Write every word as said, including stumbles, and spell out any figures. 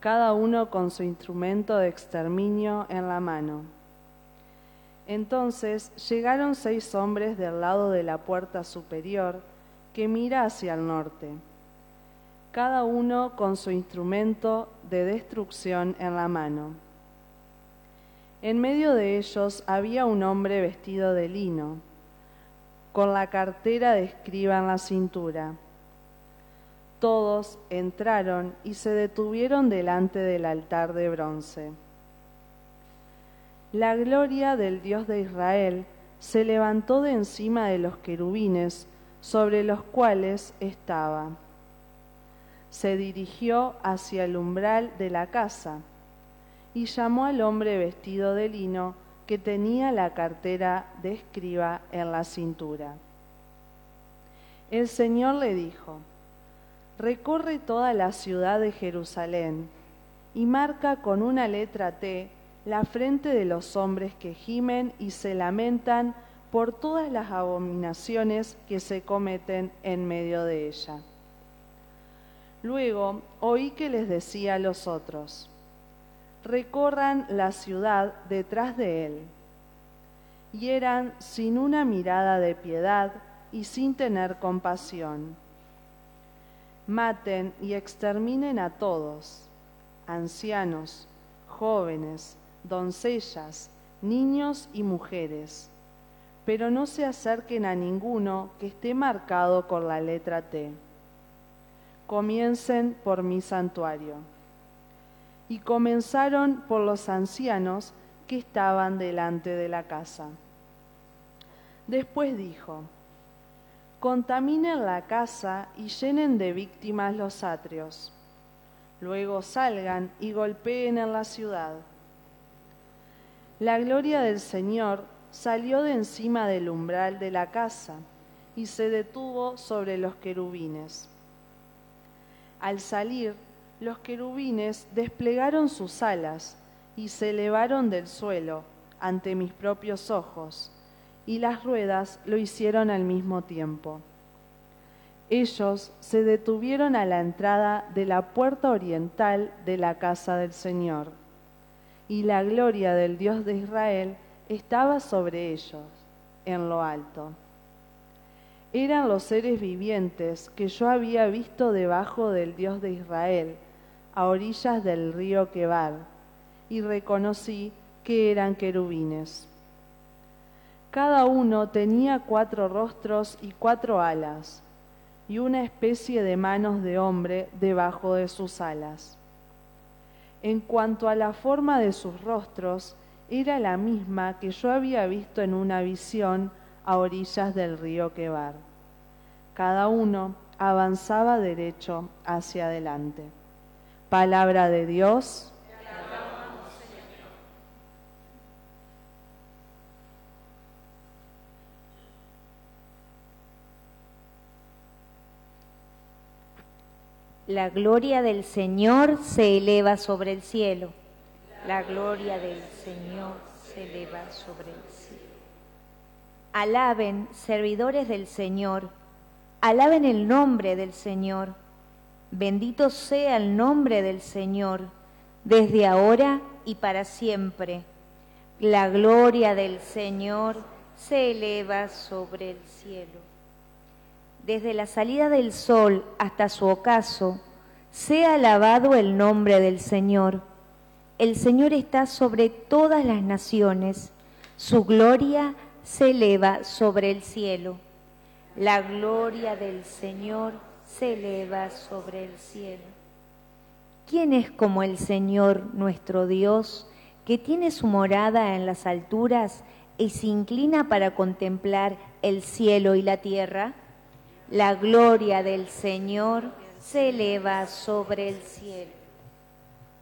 cada uno con su instrumento de exterminio en la mano. Entonces llegaron seis hombres del lado de la puerta superior, que mira hacia el norte, cada uno con su instrumento de destrucción en la mano. En medio de ellos había un hombre vestido de lino, con la cartera de escriba en la cintura. Todos entraron y se detuvieron delante del altar de bronce. La gloria del Dios de Israel se levantó de encima de los querubines sobre los cuales estaba. Se dirigió hacia el umbral de la casa y llamó al hombre vestido de lino que tenía la cartera de escriba en la cintura. El Señor le dijo: recorre toda la ciudad de Jerusalén y marca con una letra T la frente de los hombres que gimen y se lamentan por todas las abominaciones que se cometen en medio de ella. Luego oí que les decía a los otros: recorran la ciudad detrás de él. Y eran sin una mirada de piedad y sin tener compasión. Maten y exterminen a todos, ancianos, jóvenes, doncellas, niños y mujeres, pero no se acerquen a ninguno que esté marcado con la letra T. Comiencen por mi santuario. Y comenzaron por los ancianos que estaban delante de la casa. Después dijo: contaminen la casa y llenen de víctimas los atrios. Luego salgan y golpeen en la ciudad. La gloria del Señor salió de encima del umbral de la casa y se detuvo sobre los querubines. Al salir, los querubines desplegaron sus alas y se elevaron del suelo ante mis propios ojos, y las ruedas lo hicieron al mismo tiempo. Ellos se detuvieron a la entrada de la puerta oriental de la casa del Señor, y la gloria del Dios de Israel estaba sobre ellos, en lo alto. Eran los seres vivientes que yo había visto debajo del Dios de Israel, a orillas del río Quebar, y reconocí que eran querubines. Cada uno tenía cuatro rostros y cuatro alas, y una especie de manos de hombre debajo de sus alas. En cuanto a la forma de sus rostros, era la misma que yo había visto en una visión a orillas del río Quebar. Cada uno avanzaba derecho hacia adelante. Palabra de Dios. Te alabamos, Señor. La gloria del Señor se eleva sobre el cielo. La gloria del Señor se eleva sobre el cielo. Alaben, servidores del Señor, alaben el nombre del Señor. Bendito sea el nombre del Señor, desde ahora y para siempre. La gloria del Señor se eleva sobre el cielo. Desde la salida del sol hasta su ocaso, sea alabado el nombre del Señor. El Señor está sobre todas las naciones, su gloria se eleva sobre el cielo. La gloria del Señor se eleva sobre el cielo. ¿Quién es como el Señor nuestro Dios, que tiene su morada en las alturas y se inclina para contemplar el cielo y la tierra? La gloria del Señor se eleva sobre el cielo.